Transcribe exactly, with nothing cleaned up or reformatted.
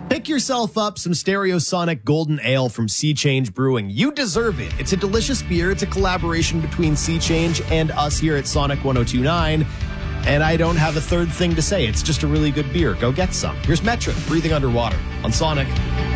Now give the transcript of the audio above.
Pick yourself up some Stereosonic Golden Ale from Sea Change Brewing. You deserve it. It's a delicious beer. It's a collaboration between Sea Change and us here at Sonic one oh two point nine. And I don't have a third thing to say. It's just a really good beer. Go get some. Here's Metric, Breathing Underwater on Sonic.